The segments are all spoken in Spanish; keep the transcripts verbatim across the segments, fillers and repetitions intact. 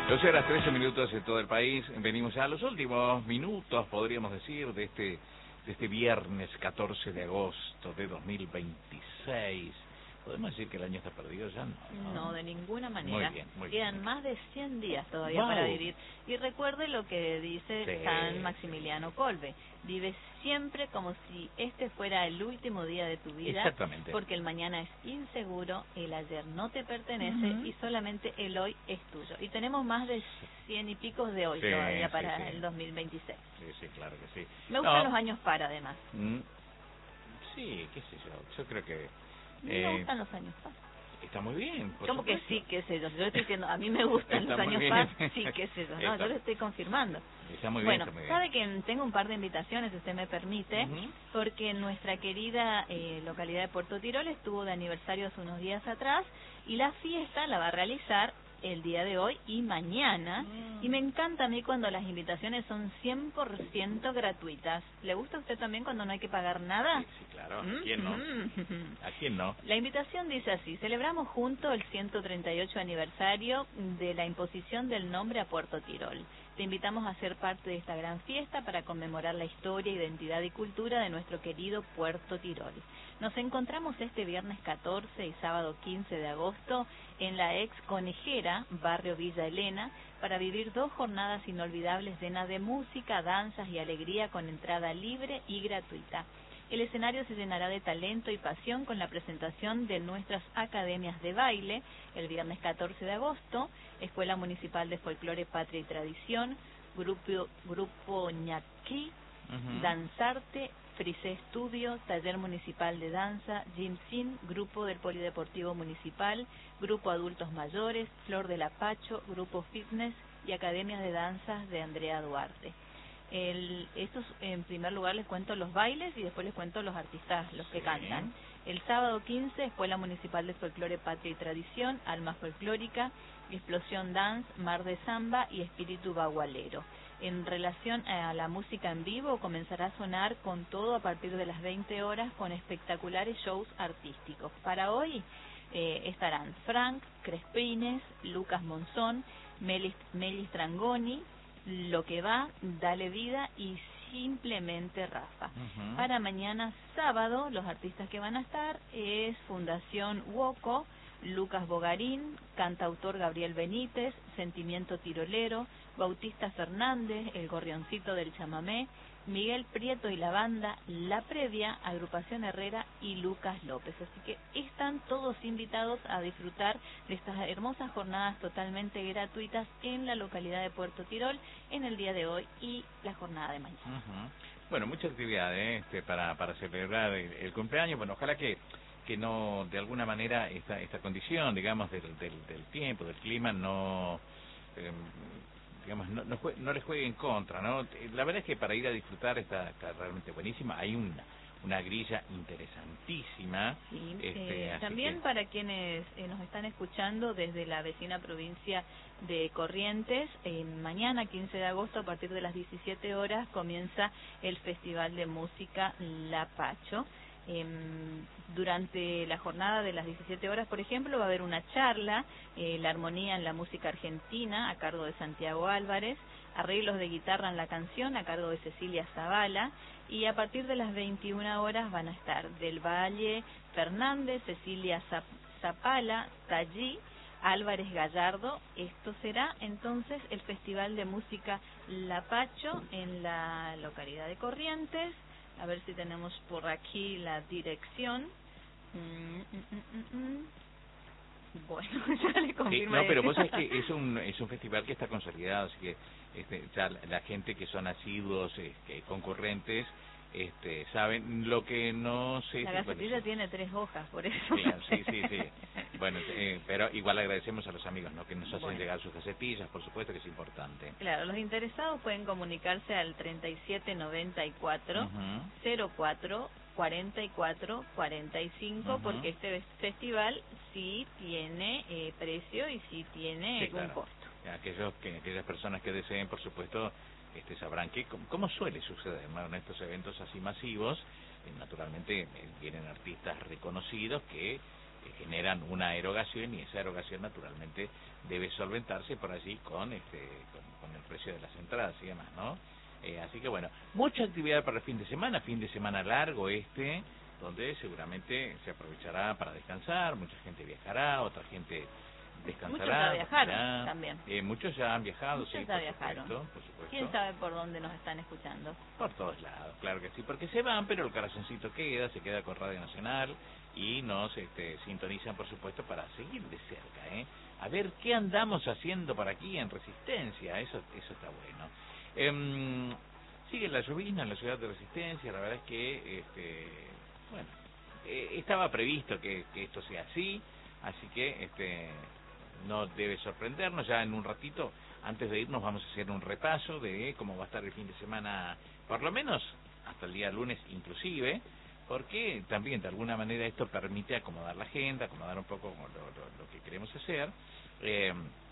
doce horas trece minutos en todo el país. Venimos a los últimos minutos, podríamos decir, de este de este viernes catorce de agosto de dos mil veintiséis. ¿Podemos decir que el año está perdido ya? No, no de ninguna manera. Muy bien, muy Quedan bien. más de cien días todavía Wow. para vivir. Y recuerde lo que dice Sí, San Maximiliano Kolbe. Vive siempre como si este fuera el último día de tu vida. Exactamente. Porque el mañana es inseguro, el ayer no te pertenece uh-huh. y solamente el hoy es tuyo. Y tenemos más de cien y pico de hoy sí, todavía para sí, sí. el dos mil veintiséis. Sí, sí, claro que sí. Me gustan no. los años par, además. Mm. Sí, qué sé yo. Yo creo que... Me eh, gustan los años par. Está muy bien. ¿Cómo que sí, qué sé yo? Yo le estoy diciendo, a mí me gustan los años par, sí, qué sé yo. No, está, yo le estoy confirmando. Está muy bien, bueno, está muy bien. sabe que tengo un par de invitaciones, si usted me permite, uh-huh. porque nuestra querida eh, localidad de Puerto Tirol estuvo de aniversario hace unos días atrás y la fiesta la va a realizar el día de hoy y mañana, mm. y me encanta a mí cuando las invitaciones son cien por ciento gratuitas. ¿Le gusta a usted también cuando no hay que pagar nada? Sí, sí, claro. ¿A quién no? ¿A quién no? La invitación dice así: celebramos juntos el ciento treinta y ocho aniversario de la imposición del nombre a Puerto Tirol. Te invitamos a ser parte de esta gran fiesta para conmemorar la historia, identidad y cultura de nuestro querido Puerto Tirol. Nos encontramos este viernes catorce y sábado quince de agosto en la ex Conejera, barrio Villa Elena, para vivir dos jornadas inolvidables llenas de música, danzas y alegría con entrada libre y gratuita. El escenario se llenará de talento y pasión con la presentación de nuestras academias de baile el viernes catorce de agosto, Escuela Municipal de Folclore, Patria y Tradición, Grupo, Grupo Ñaquí, uh-huh. Danzarte, Frisé Estudio, Taller Municipal de Danza, Jim Sin, Grupo del Polideportivo Municipal, Grupo Adultos Mayores, Flor del Apacho, Grupo Fitness y Academias de Danzas de Andrea Duarte. El, estos, en primer lugar, les cuento los bailes y después les cuento los artistas, los que sí. cantan. El sábado quince, Escuela Municipal de Folclore, Patria y Tradición, Alma Folclórica, Explosión Dance, Mar de Samba y Espíritu Bagualero. En relación a la música en vivo, comenzará a sonar con todo a partir de las veinte horas con espectaculares shows artísticos. Para hoy eh, estarán Frank Crespines, Lucas Monzón, Melis, Melis Trangoni, Lo que va, Dale Vida y Simplemente Rafa. Uh-huh. Para mañana sábado, los artistas que van a estar es Fundación Woco, Lucas Bogarín, cantautor Gabriel Benítez, Sentimiento Tirolero, Bautista Fernández, El Gorrioncito del Chamamé, Miguel Prieto y la banda La Previa, Agrupación Herrera y Lucas López. Así que están todos invitados a disfrutar de estas hermosas jornadas totalmente gratuitas en la localidad de Puerto Tirol en el día de hoy y la jornada de mañana. Uh-huh. Bueno, mucha actividad ¿eh? este, para, para celebrar el, el cumpleaños. Bueno, ojalá que que no, de alguna manera, esta esta condición, digamos, del del, del tiempo, del clima, no... Eh, digamos, no, no, jue, no les juegue en contra, ¿no? La verdad es que para ir a disfrutar está, está realmente buenísima. Hay una, una grilla interesantísima. Sí, este, eh, también que... para quienes eh, nos están escuchando desde la vecina provincia de Corrientes, eh, mañana, quince de agosto, a partir de las diecisiete horas, comienza el Festival de Música La Pacho. Eh, durante la jornada de las diecisiete horas, por ejemplo, va a haber una charla, eh, la armonía en la música argentina, a cargo de Santiago Álvarez, arreglos de guitarra en la canción, a cargo de Cecilia Zavala, y a partir de las veintiuna horas van a estar Del Valle Fernández, Cecilia Zapala, Tallí, Álvarez Gallardo. Esto será entonces el Festival de Música La Pacho en la localidad de Corrientes. A ver si tenemos por aquí la dirección. Mm, mm, mm, mm. Bueno, ya le confirmo. Sí, no, pero vos sabés que es un es un festival que está consolidado, así que este, ya la gente que son asiduos, este, concurrentes, este, saben lo que no sé. La gacetilla bueno, tiene tres hojas, por eso. Claro, sí, sí, sí. Bueno, eh, pero igual agradecemos a los amigos, ¿no? Que nos hacen bueno. llegar sus gacetillas, por supuesto que es importante. Claro, los interesados pueden comunicarse al treinta y siete noventa y cuatro, uh-huh. cero cuatro cuarenta y cuatro cuarenta y cinco, uh-huh. porque este festival sí tiene eh, precio y sí tiene sí, un claro. costo. Aquellos que aquellas personas que deseen, por supuesto, este sabrán que como, como suele suceder, ¿no? En estos eventos así masivos, eh, naturalmente eh, vienen artistas reconocidos que que generan una erogación, y esa erogación naturalmente debe solventarse por allí con este con, con el precio de las entradas y demás, ¿no? Eh, así que bueno, mucha actividad para el fin de semana, fin de semana largo este, donde seguramente se aprovechará para descansar, mucha gente viajará, otra gente descansará. Muchos ya viajaron ya, también. Eh, muchos ya han viajado, muchos sí, ya por viajaron. supuesto, por supuesto. ¿Quién sabe por dónde nos están escuchando? Por todos lados, claro que sí, porque se van, pero el corazoncito queda, se queda con Radio Nacional y nos este, sintonizan, por supuesto, para seguir de cerca, ¿eh? A ver qué andamos haciendo por aquí en Resistencia, eso eso está bueno. Eh, sigue la llovizna en la ciudad de Resistencia, la verdad es que, este, bueno, eh, estaba previsto que, que esto sea así, así que este no debe sorprendernos. Ya en un ratito, antes de irnos, vamos a hacer un repaso de cómo va a estar el fin de semana, por lo menos hasta el día lunes inclusive, porque también de alguna manera esto permite acomodar la agenda, acomodar un poco lo, lo, lo que queremos hacer, eh,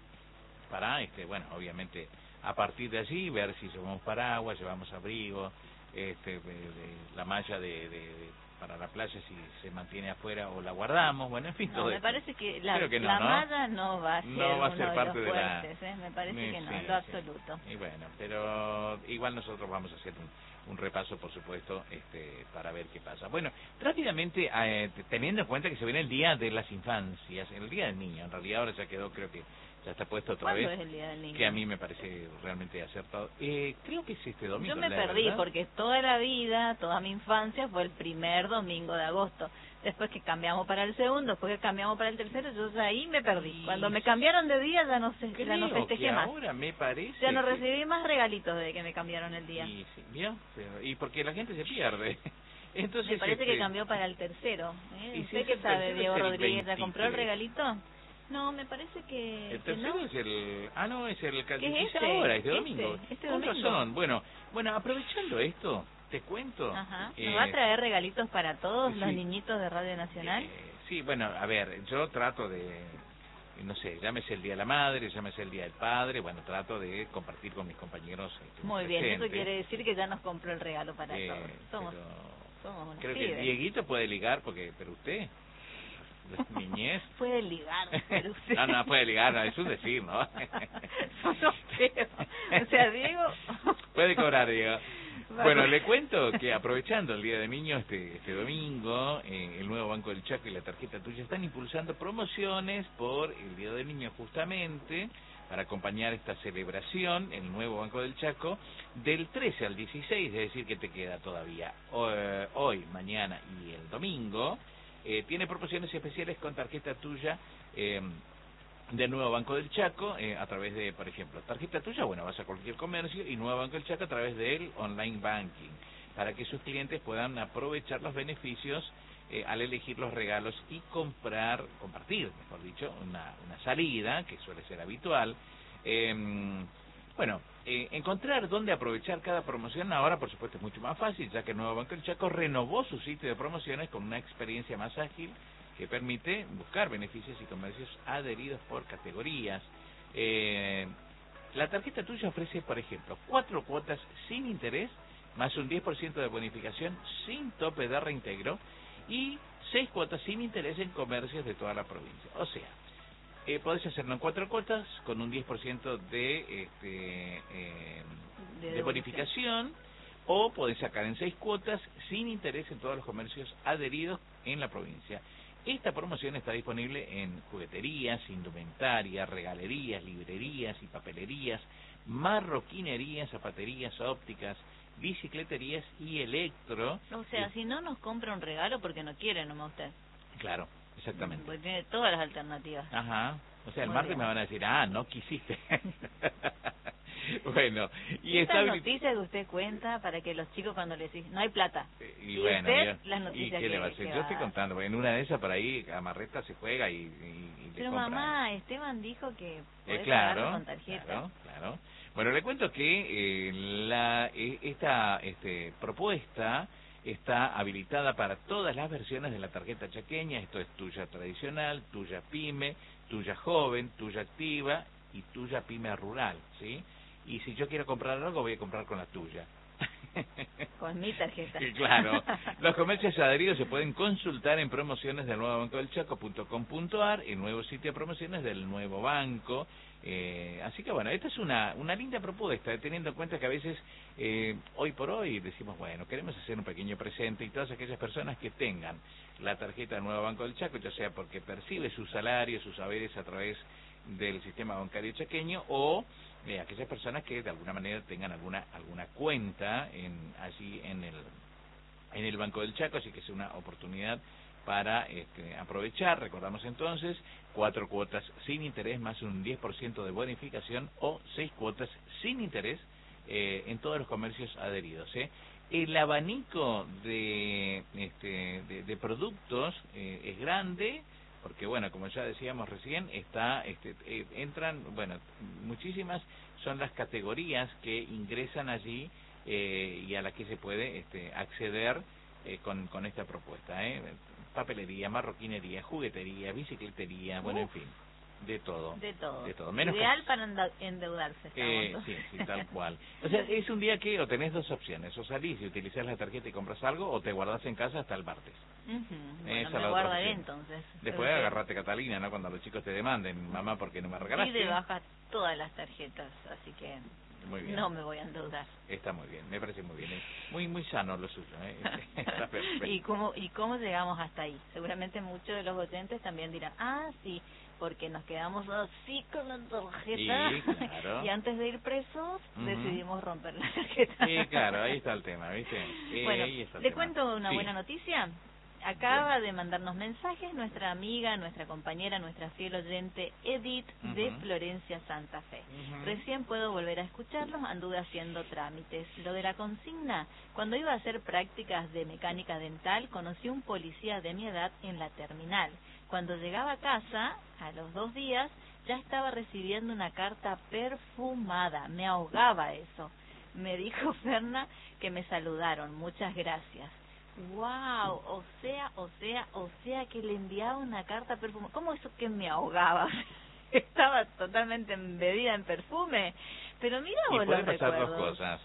para, este bueno, obviamente a partir de allí ver si llevamos paraguas, llevamos abrigo, este, de, de, la malla de, de, de para la playa si se mantiene afuera o la guardamos, bueno, en fin, no, todo me esto. parece que la, que no, la ¿no? malla no va a ser, no va a ser uno parte de de los la... fuertes, ¿eh? Me parece sí, que no, sí, en lo absoluto. Sí. Y bueno, pero igual nosotros vamos a hacer un, un repaso, por supuesto, este para ver qué pasa. Bueno, rápidamente, eh, teniendo en cuenta que se viene el Día de las Infancias, el Día del Niño, en realidad ahora ya quedó, creo que ya está puesto otra ¿Cuándo vez, es el Día del Niño? que a mí me parece realmente acertado. Eh, creo que es este domingo. Yo me la perdí verdad. porque toda la vida, toda mi infancia fue el primer domingo de agosto. Después que cambiamos para el segundo, después que cambiamos para el tercero, yo ya ahí me perdí. Y Cuando me cambiaron de día ya no sé, creo ya no festejé que más. ahora me parece Ya no que... recibí más regalitos desde que me cambiaron el día. Y, sí, ¿vio? Pero, y porque la gente se pierde. Entonces, me parece este... que cambió para el tercero. ¿eh? ¿Y si ¿Usted es qué el sabe, tercero, Diego es el Rodríguez? ¿Ya compró el veintitrés? regalito? No, me parece que, El que tercero no. es el... Ah, no, es el que ¿Qué es dice este? ahora, este Este, domingo. este Con domingo. razón. Bueno, bueno, aprovechando esto, te cuento... Ajá. ¿Nos eh, va a traer regalitos para todos sí. los niñitos de Radio Nacional? Eh, sí, bueno, a ver, yo trato de... No sé, llámese el Día de la Madre, llámese el Día del Padre, bueno, trato de compartir con mis compañeros. Este, Muy bien, presentes. eso quiere decir que ya nos compró el regalo para Eh, todos. Somos, pero somos unos creo que pibes. Dieguito puede ligar, porque pero usted, la niñez... Puede ligar, pero usted... no, no puede ligar, no, es un decir, ¿no? no, no creo. O sea, Diego... puede cobrar, Diego. Vamos. Bueno, le cuento que aprovechando el Día de Niño este, este domingo, eh, el nuevo Banco del Chaco y la tarjeta tuya están impulsando promociones por el Día del Niño justamente, para acompañar esta celebración, el nuevo Banco del Chaco, del trece al dieciséis, es decir, que te queda todavía hoy, hoy mañana y el domingo. Eh, tiene promociones especiales con tarjeta tuya eh, del nuevo Banco del Chaco, eh, a través de, por ejemplo, tarjeta tuya, bueno, vas a cualquier comercio, y nuevo Banco del Chaco a través del online banking, para que sus clientes puedan aprovechar los beneficios eh, al elegir los regalos y comprar, compartir, mejor dicho, una, una salida, que suele ser habitual. Eh, bueno, eh, encontrar dónde aprovechar cada promoción ahora, por supuesto, es mucho más fácil, ya que el nuevo Banco del Chaco renovó su sitio de promociones con una experiencia más ágil que permite buscar beneficios y comercios adheridos por categorías. Eh, la tarjeta tuya ofrece, por ejemplo, cuatro cuotas sin interés, más un diez por ciento de bonificación sin tope de reintegro, y seis cuotas sin interés en comercios de toda la provincia. O sea, eh, podés hacerlo en cuatro cuotas con un diez por ciento de, este, eh, De de bonificación, o podés sacar en seis cuotas sin interés en todos los comercios adheridos en la provincia. Esta promoción está disponible en jugueterías, indumentaria, regalerías, librerías y papelerías, marroquinerías, zapaterías, ópticas, bicicleterías y electro. O sea, Eh, si no nos compra un regalo porque no quiere nomás usted. Claro, exactamente. Porque tiene todas las alternativas. Ajá. O sea, el Muy martes bien. me van a decir, ah, no quisiste. Bueno, y Estas está... noticias que usted cuenta para que los chicos cuando les dicen, no hay plata. Y, Y bueno, usted, yo- las ¿y noticias qué le que- va a hacer? que Yo va estoy a dar. contando, en una de esas por ahí Amarreta se juega y, y, y le Pero compra. mamá, Esteban dijo que Eh, podés claro, pagarlo con tarjeta. claro, claro. Bueno, le cuento que eh, la eh, esta este, propuesta está habilitada para todas las versiones de la tarjeta chaqueña. Esto es tuya tradicional, tuya pyme, tuya joven, tuya activa y tuya pyme rural, ¿sí? Y si yo quiero comprar algo, voy a comprar con la tuya. Con mi tarjeta. Sí, claro. Los comercios adheridos se pueden consultar en promociones del nuevo banco del chaco punto com punto ar, el nuevo sitio de promociones del nuevo banco. Eh, así que bueno, esta es una una linda propuesta, teniendo en cuenta que a veces, eh, hoy por hoy, decimos, bueno, queremos hacer un pequeño presente y todas aquellas personas que tengan la tarjeta del nuevo Banco del Chaco, ya sea porque percibe su salario, sus saberes a través del sistema bancario chaqueño, o eh, aquellas personas que de alguna manera tengan alguna alguna cuenta en allí en el en el Banco del Chaco, así que es una oportunidad para este, aprovechar. Recordamos entonces, cuatro cuotas sin interés más un diez por ciento de bonificación o seis cuotas sin interés eh, en todos los comercios adheridos. ¿eh? El abanico de, este, de, de productos eh, es grande, porque bueno, como ya decíamos recién, está este, eh, entran, bueno, muchísimas son las categorías que ingresan allí eh, y a las que se puede este, acceder eh, con, con esta propuesta. ¿eh? Papelería, marroquinería, juguetería, bicicletería, bueno, en fin, de todo. De todo. De todo. Menos Ideal que, para endeudarse. eh, sí, sí, tal cual. O sea, es un día que o tenés dos opciones, o salís y utilizás la tarjeta y compras algo, o te guardás en casa hasta el martes. Uh-huh. Esa Bueno, es me la guardaré otra opción. entonces. Después Porque... agarrate Catalina, ¿no? Cuando los chicos te demanden, mamá, ¿por qué no me regalaste? Y de baja todas las tarjetas, así que muy bien. No me voy a endeudar. Está muy bien, me parece muy bien. Es muy muy sano lo suyo. ¿eh? Está perfecto. ¿Y cómo, ¿Y cómo llegamos hasta ahí? Seguramente muchos de los oyentes también dirán, ah, sí, porque nos quedamos así con la tarjeta Sí, claro. y antes de ir presos uh-huh. decidimos romper la tarjeta. Sí, claro, ahí está el tema, ¿viste? Eh, bueno, ahí está el ¿le tema. cuento una Sí. buena noticia? Acaba de mandarnos mensajes nuestra amiga, nuestra compañera, nuestra fiel oyente Edith uh-huh. de Florencia, Santa Fe. Uh-huh. Recién puedo volver a escucharlos, anduve haciendo trámites. Lo de la consigna, cuando iba a hacer prácticas de mecánica dental, conocí un policía de mi edad en la terminal. Cuando llegaba a casa, a los dos días, ya estaba recibiendo una carta perfumada. Me ahogaba eso. Me dijo Ferna que me saludaron. Muchas gracias. Wow, o sea, o sea, o sea que le enviaba una carta perfumada. ¿Cómo eso que me ahogaba? Estaba totalmente embebida en perfume. Pero mira vos y pueden los pasar recuerdos. dos cosas.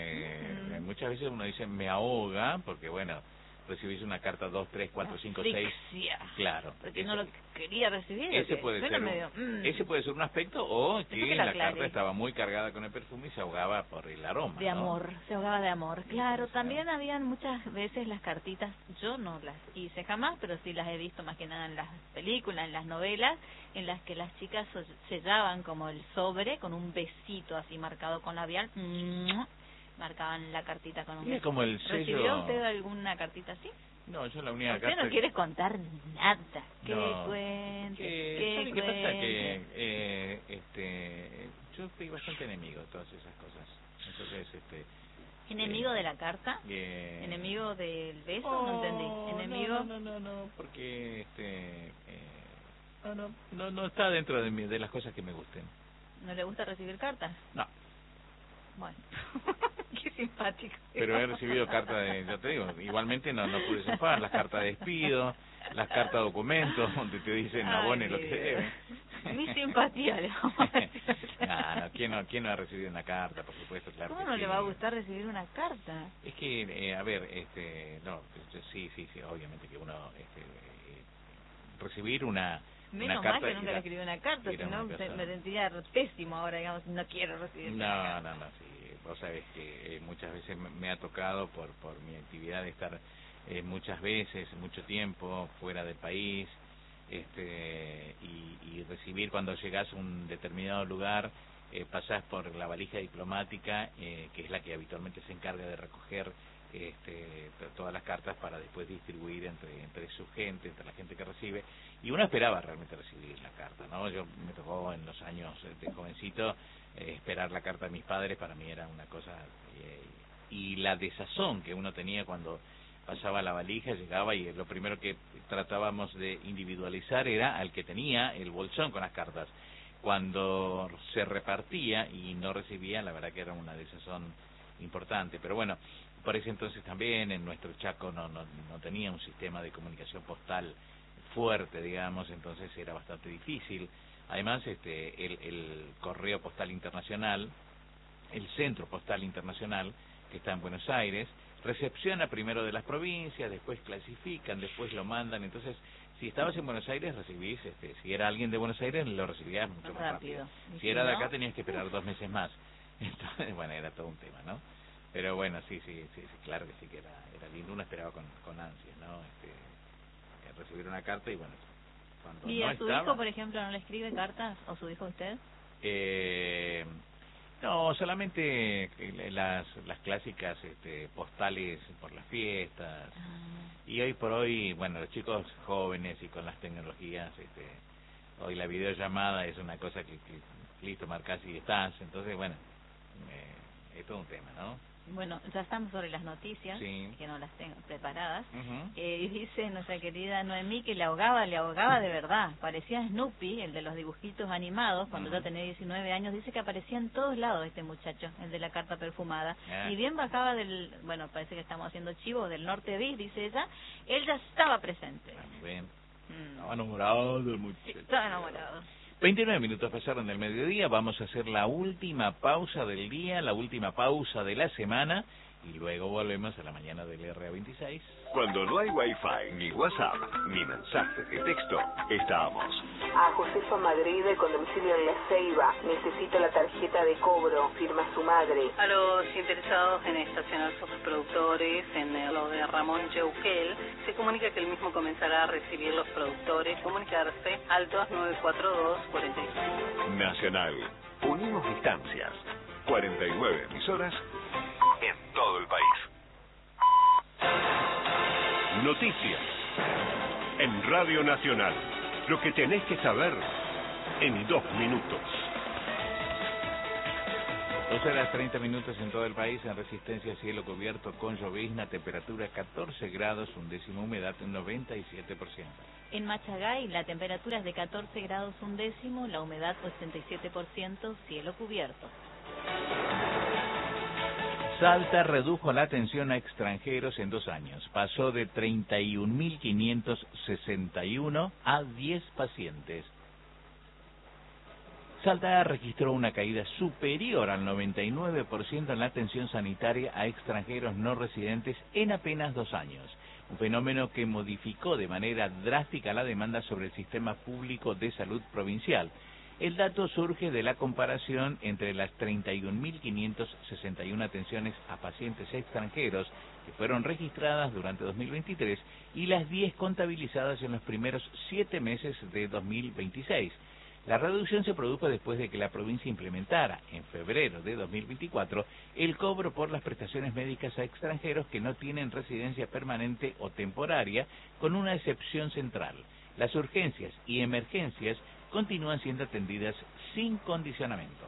Eh, mm. Muchas veces uno dice me ahoga, porque bueno, recibís una carta dos, tres, cuatro, cinco, seis. Claro. Porque ese, no lo quería recibir. Ese puede ser un, medio, mm. ese puede ser un aspecto, o que, que la aclare. carta estaba muy cargada con el perfume y se ahogaba por el aroma. De ¿no? amor, se ahogaba de amor. Claro, también habían muchas veces las cartitas, yo no las hice jamás, pero sí las he visto más que nada en las películas, en las novelas, en las que las chicas sellaban como el sobre con un besito así marcado con labial. Marcaban la cartita con un besito. Como el sello... ¿Recibió usted alguna cartita así? No, yo la única usted carta... no que... quiere contar nada. ¿Qué no, cuente? Que, ¿Qué, ¿sabe cuente? qué pasa? Que eh, este, yo estoy bastante enemigo de todas esas cosas. Entonces, este... ¿Enemigo eh, de la carta? Eh, ¿Enemigo del beso? Oh, no entendí. ¿Enemigo? No, no, no, no, no porque este, eh, no, no, no, no está dentro de, mi, de las cosas que me gusten. ¿No le gusta recibir cartas? No. Bueno, qué simpático. Pero he recibido cartas de, yo te digo, igualmente no, no pude zafar, las cartas de despido, las cartas de documentos, donde te dicen abone lo que debe. Mi simpatía le vamos a decir. No, no, ¿quién no, quién no ha recibido una carta, por supuesto, claro. ¿Cómo que no sí. le va a gustar recibir una carta? Es que, eh, a ver, este, no, sí, sí, sí, obviamente que uno, este, eh, recibir una, Menos una carta... mal que nunca le escribí una carta, si no me sentiría pésimo ahora, digamos, no quiero recibir no, una carta. No, no, sí, vos sabés que eh, muchas veces me, me ha tocado por, por mi actividad de estar eh, muchas veces, mucho tiempo fuera del país, este y, y recibir cuando llegás a un determinado lugar, eh, pasás por la valija diplomática, eh, que es la que habitualmente se encarga de recoger este, todas las cartas para después distribuir entre entre su gente, entre la gente que recibe, y uno esperaba realmente recibir la carta, ¿no? Yo me tocó en los años de jovencito eh, esperar la carta de mis padres, para mí era una cosa, eh, y la desazón que uno tenía cuando pasaba la valija, llegaba y lo primero que tratábamos de individualizar era al que tenía el bolsón con las cartas. Cuando se repartía y no recibía, la verdad que era una desazón importante, pero bueno, por ese entonces también en nuestro Chaco no, no, no tenía un sistema de comunicación postal fuerte, digamos, entonces era bastante difícil. Además, este el, el correo postal internacional, el centro postal internacional, que está en Buenos Aires, recepciona primero de las provincias, después clasifican, después lo mandan. Entonces, si estabas en Buenos Aires, recibís, este, si era alguien de Buenos Aires, lo recibías mucho más rápido. rápido. Si era de acá, tenías que esperar dos meses más. Entonces, bueno, era todo un tema, ¿no? Pero bueno, sí, sí, sí, sí, claro que sí que era, era lindo. Uno esperaba con, con ansias, ¿no? Este, recibir una carta y bueno, cuando ¿Y no a su estaba, hijo, por ejemplo, no le escribe cartas? ¿O su hijo a usted? Eh... No, solamente las las clásicas este, postales por las fiestas. Ah. Y hoy por hoy, bueno, los chicos jóvenes y con las tecnologías, este, hoy la videollamada es una cosa que, que listo, marcás y estás. Entonces, bueno, eh, es todo un tema, ¿no? Bueno, ya estamos sobre las noticias, sí, que no las tengo preparadas. Uh-huh. eh, dice nuestra querida Noemí que le ahogaba, le ahogaba de verdad. Parecía Snoopy, el de los dibujitos animados, cuando uh-huh. ya tenía diecinueve años. Dice que aparecía en todos lados este muchacho, el de la carta perfumada. Yeah. Y bien bajaba del, bueno, parece que estamos haciendo chivo, del Norte Bis, dice ella. Él ya estaba presente. Ah, bien. Mm. Estaba enamorado del muchacho. Sí, estaba enamorado. veintinueve minutos pasaron del mediodía, vamos a hacer la última pausa del día, la última pausa de la semana, y luego volvemos a la mañana del R A veintiséis. Cuando no hay Wi-Fi, ni WhatsApp, ni mensaje de texto, estamos. A Josefa Magride con domicilio en La Ceiba. Necesito la tarjeta de cobro, firma su madre. A los interesados en estacionar sus productores en lo de Ramón Yeuquel, se comunica que el mismo comenzará a recibir los productores. Comunicarse al dos nueve cuatro dos cuatro seis. Nacional. Unimos distancias. cuarenta y nueve emisoras en todo el país. Noticias. En Radio Nacional. Lo que tenés que saber en dos minutos. doce horas treinta minutos en todo el país. En Resistencia, cielo cubierto con llovizna, temperatura catorce grados, undécimo, humedad noventa y siete por ciento. En Machagay la temperatura es de catorce grados undécimo, la humedad ochenta y siete por ciento, cielo cubierto. Salta redujo la atención a extranjeros en dos años. Pasó de treinta y un mil quinientos sesenta y uno a diez pacientes. Salta registró una caída superior al noventa y nueve por ciento en la atención sanitaria a extranjeros no residentes en apenas dos años. Un fenómeno que modificó de manera drástica la demanda sobre el sistema público de salud provincial. El dato surge de la comparación entre las treinta y un mil quinientos sesenta y uno atenciones a pacientes extranjeros que fueron registradas durante dos mil veintitrés y las diez contabilizadas en los primeros siete meses de dos mil veintiséis. La reducción se produjo después de que la provincia implementara, en febrero de dos mil veinticuatro, el cobro por las prestaciones médicas a extranjeros que no tienen residencia permanente o temporaria, con una excepción central. Las urgencias y emergencias continúan siendo atendidas sin condicionamientos.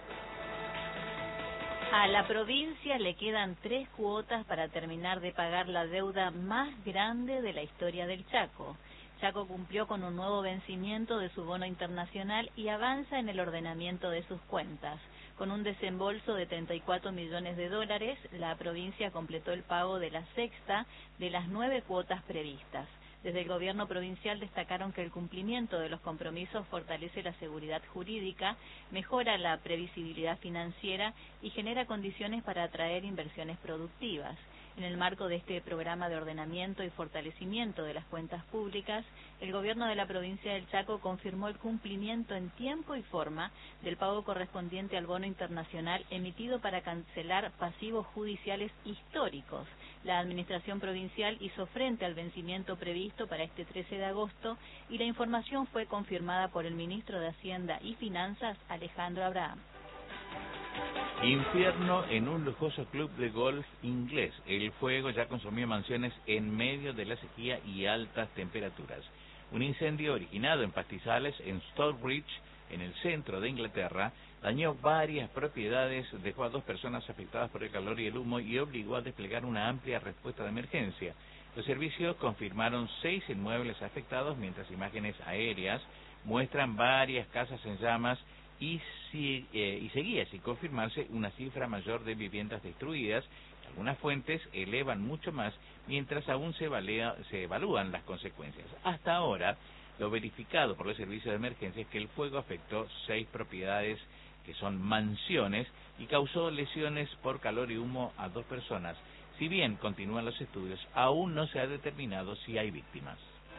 A la provincia le quedan tres cuotas para terminar de pagar la deuda más grande de la historia del Chaco. Chaco cumplió con un nuevo vencimiento de su bono internacional y avanza en el ordenamiento de sus cuentas. Con un desembolso de treinta y cuatro millones de dólares, la provincia completó el pago de la sexta de las nueve cuotas previstas. Desde el gobierno provincial destacaron que el cumplimiento de los compromisos fortalece la seguridad jurídica, mejora la previsibilidad financiera y genera condiciones para atraer inversiones productivas. En el marco de este programa de ordenamiento y fortalecimiento de las cuentas públicas, el gobierno de la provincia del Chaco confirmó el cumplimiento en tiempo y forma del pago correspondiente al bono internacional emitido para cancelar pasivos judiciales históricos. La administración provincial hizo frente al vencimiento previsto para este trece de agosto y la información fue confirmada por el ministro de Hacienda y Finanzas, Alejandro Abraham. Infierno en un lujoso club de golf inglés. El fuego ya consumió mansiones en medio de la sequía y altas temperaturas. Un incendio originado en pastizales en Stourbridge, en el centro de Inglaterra, dañó varias propiedades, dejó a dos personas afectadas por el calor y el humo y obligó a desplegar una amplia respuesta de emergencia. Los servicios confirmaron seis inmuebles afectados, mientras imágenes aéreas muestran varias casas en llamas y, si, eh, y seguía sin confirmarse una cifra mayor de viviendas destruidas. Algunas fuentes elevan mucho más, mientras aún se, valea, se evalúan las consecuencias. Hasta ahora, lo verificado por los servicios de emergencia es que el fuego afectó seis propiedades que son mansiones, y causó lesiones por calor y humo a dos personas. Si bien continúan los estudios, aún no se ha determinado si hay víctimas.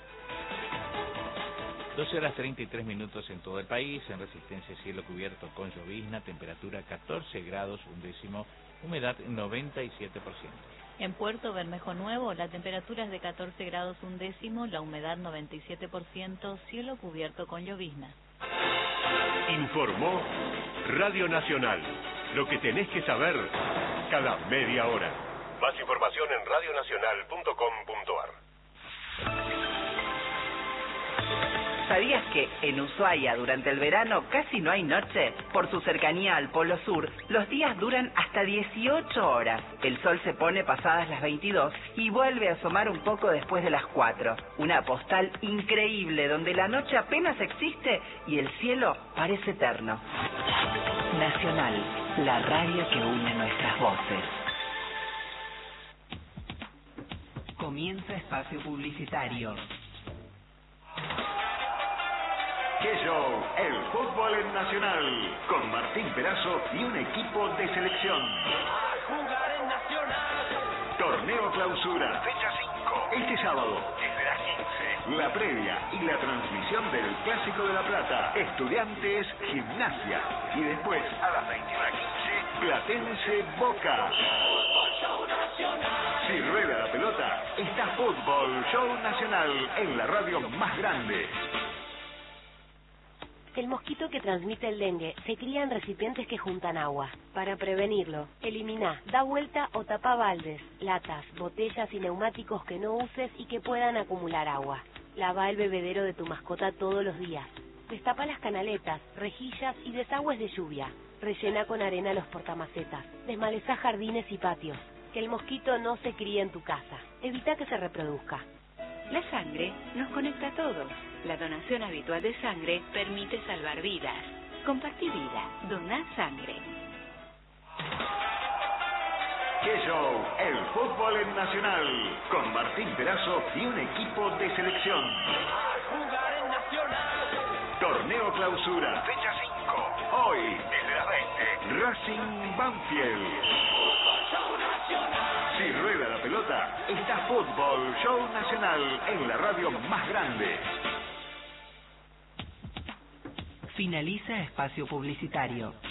doce horas treinta y tres minutos en todo el país, en Resistencia cielo cubierto con llovizna, temperatura catorce grados un décimo, humedad noventa y siete por ciento. En Puerto Bermejo Nuevo, la temperatura es de catorce grados un décimo, la humedad noventa y siete por ciento, cielo cubierto con llovizna. Informó Radio Nacional. Lo que tenés que saber cada media hora. Más información en radio nacional punto com punto a r. ¿Sabías que en Ushuaia durante el verano casi no hay noche? Por su cercanía al Polo Sur, los días duran hasta dieciocho horas. El sol se pone pasadas las veintidós y vuelve a asomar un poco después de las cuatro. Una postal increíble donde la noche apenas existe y el cielo parece eterno. Nacional, la radio que une nuestras voces. Comienza espacio publicitario. ¡Qué show! El fútbol en Nacional, con Martín Perazo y un equipo de selección. A jugar en Nacional. Torneo Clausura, fecha cinco. Este sábado, desde las quince. La previa y la transmisión del Clásico de La Plata. Estudiantes, Gimnasia. Y después, a las veintiuna quince, Platense, Boca. Fútbol Show Nacional. Si rueda la pelota, está Fútbol Show Nacional en la radio más grande. El mosquito que transmite el dengue se cría en recipientes que juntan agua. Para prevenirlo, elimina, da vuelta o tapa baldes, latas, botellas y neumáticos que no uses y que puedan acumular agua. Lava el bebedero de tu mascota todos los días. Destapa las canaletas, rejillas y desagües de lluvia. Rellena con arena los portamacetas. Desmaleza jardines y patios. Que el mosquito no se críe en tu casa. Evita que se reproduzca. La sangre nos conecta a todos. La donación habitual de sangre permite salvar vidas. Compartí vida. Doná sangre. ¡Qué show! El fútbol en Nacional, con Martín Perazo y un equipo de selección. A jugar en Nacional. Torneo Clausura, fecha cinco. Hoy, desde las veinte, Racing Banfield. Fútbol Show Nacional. Si rueda la pelota, está Fútbol Show Nacional en la radio más grande. Finaliza espacio publicitario.